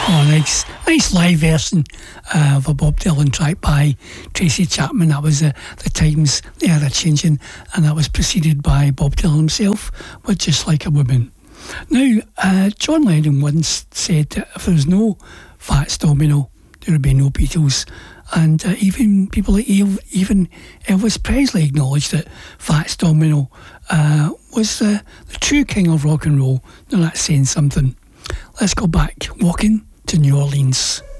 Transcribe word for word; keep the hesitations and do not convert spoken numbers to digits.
Oh, nice, nice live version uh, of a Bob Dylan track by Tracy Chapman. That was uh, the times they are changing, and that was preceded by Bob Dylan himself with Just Like a Woman. Now, uh, John Lennon once said that if there was no Fats Domino, there would be no Beatles. And uh, even people like El- even Elvis Presley acknowledged that Fats Domino uh, was uh, the true king of rock and roll. Now that's saying something. Let's go back, walking to New Orleans.